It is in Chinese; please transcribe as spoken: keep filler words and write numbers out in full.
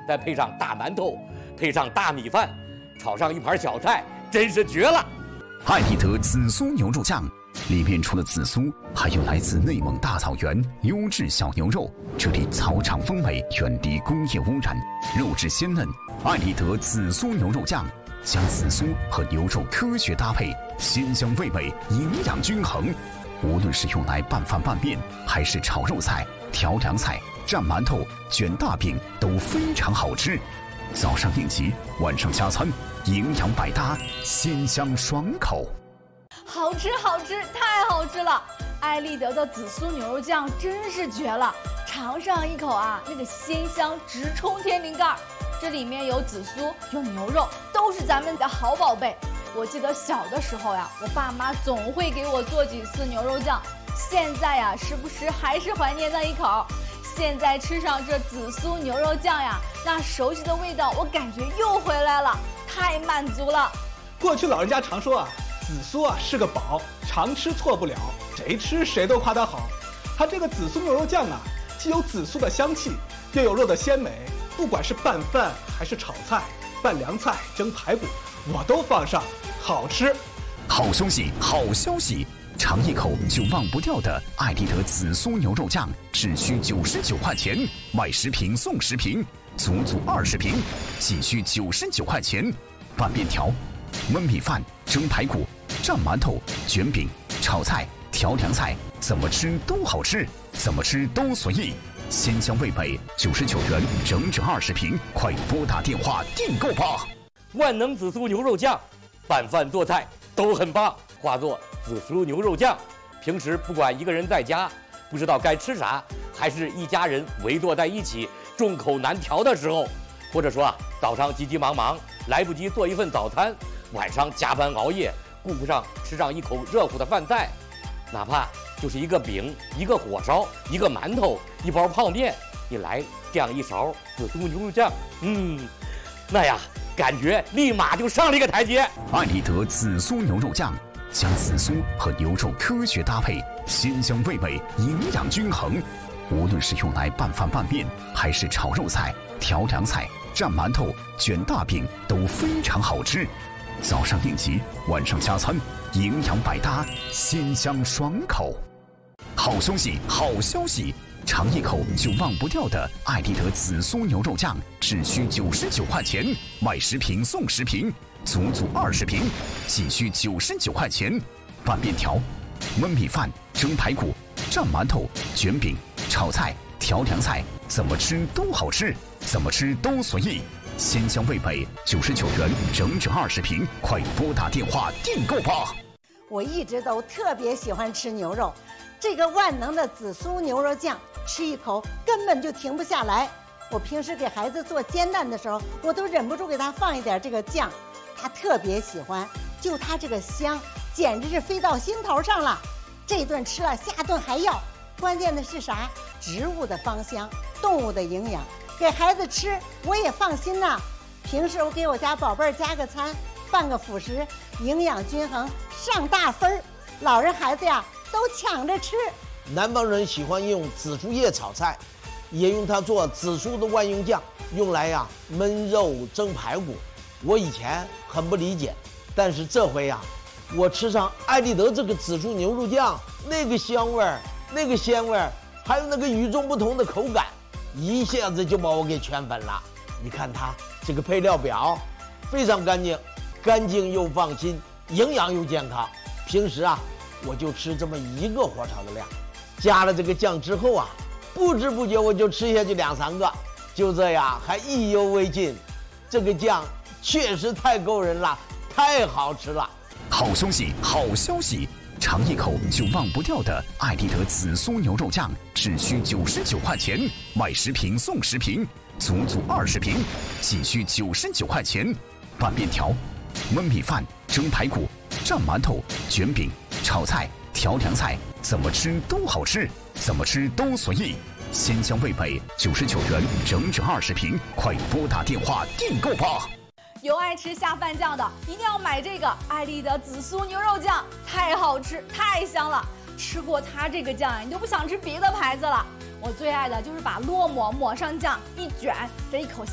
再配上大馒头，配上大米饭，炒上一盘小菜，真是绝了！ 艾丽德紫苏牛肉酱，里面除了紫苏，还有来自内蒙大草原优质小牛肉，这里草场风味，远离工业污染，肉质鲜嫩。艾丽德紫苏牛肉酱将紫苏和牛肉科学搭配，鲜香味美，营养均衡。无论是用来拌饭拌面，还是炒肉菜、调凉菜、蘸馒头、卷大饼，都非常好吃。早上应急，晚上加餐，营养百搭，鲜香爽口。 好吃好吃，太好吃了！艾丽德的紫苏牛肉酱真是绝了，尝上一口啊，那个鲜香直冲天灵盖。这里面有紫苏，有牛肉，都是咱们的好宝贝。我记得小的时候呀，我爸妈总会给我做几次牛肉酱，现在呀，时不时还是怀念那一口。现在吃上这紫苏牛肉酱呀，那熟悉的味道，我感觉又回来了，太满足了。 过去老人家常说啊，紫苏啊是个宝，常吃错不了，谁吃谁都夸它好。它这个紫苏牛肉酱啊，既有紫苏的香气，又有肉的鲜美，不管是拌饭还是炒菜、拌凉菜、蒸排骨，我都放上，好吃。 好消息，好消息！尝一口就忘不掉的艾丽德紫苏牛肉酱，只需九十九块钱，买十瓶送十瓶，足足二十瓶，仅需九十九块钱。拌面条、焖米饭、蒸排骨、蘸馒头、卷饼、炒菜、调凉菜，怎么吃都好吃，怎么吃都随意。鲜香味美，九十九元，整整二十瓶，快拨打电话订购吧！ 万能紫苏牛肉酱，拌饭做菜都很棒，化作紫苏牛肉酱。平时不管一个人在家不知道该吃啥，还是一家人围坐在一起众口难调的时候，或者说啊早上急急忙忙来不及做一份早餐，晚上加班熬夜顾不上吃上一口热乎的饭菜，哪怕就是一个饼、一个火烧、一个馒头、一包泡面，你来这样一勺紫苏牛肉酱，嗯，那呀感觉立马就上了一个台阶。 艾丽德紫苏牛肉酱将紫苏和牛肉科学搭配，鲜香味美，营养均衡。无论是用来拌饭拌面，还是炒肉菜、调凉菜、蘸馒头、卷大饼，都非常好吃。早上应急，晚上加餐，营养百搭，鲜香爽口。好消息，好消息！尝一口就忘不掉的艾丽德紫苏牛肉酱，只需九十九块钱，买十瓶送十瓶，足足二十瓶，仅需九十九块钱。拌面条、焖米饭、蒸排骨、蘸馒头、卷饼、炒菜、调凉菜，怎么吃都好吃，怎么吃都随意。鲜香味美，九十九元，整整二十瓶，快拨打电话订购吧！ 我一直都特别喜欢吃牛肉，这个万能的紫苏牛肉酱，吃一口根本就停不下来。我平时给孩子做煎蛋的时候，我都忍不住给他放一点这个酱，他特别喜欢，就他这个香，简直是飞到心头上了。这顿吃了，下顿还要。关键的是啥？植物的芳香，动物的营养，给孩子吃我也放心呐。平时我给我家宝贝儿加个餐，拌个辅食，营养均衡，上大分儿。老人孩子呀都抢着吃。 南方人喜欢用紫苏叶炒菜，也用它做紫苏的万用酱，用来呀焖肉、蒸排骨。我以前很不理解，但是这回呀，我吃上艾丽德这个紫苏牛肉酱，那个香味儿，那个鲜味儿，还有那个与众不同的口感，一下子就把我给圈粉了。你看它这个配料表，非常干净，干净又放心，营养又健康。平时啊，我就吃这么一个火炒的量，加了这个酱之后啊，不知不觉我就吃下去两三个，就这样还意犹未尽。这个酱确实太够人了，太好吃了。 好消息，好消息！尝一口就忘不掉的艾丽德紫苏牛肉酱，只需九十九块钱，买十瓶送十瓶，足足二十瓶，仅需九十九块钱。拌面条、焖米饭、蒸排骨、蘸馒头、卷饼、炒菜、调凉菜，怎么吃都好吃，怎么吃都随意。鲜香味美，九十九元，整整二十瓶，快拨打电话订购吧！ 有爱吃下饭酱的，一定要买这个艾丽德紫苏牛肉酱，太好吃，太香了。吃过它这个酱，你就不想吃别的牌子了。我最爱的就是把烙馍抹上酱，一卷，这一口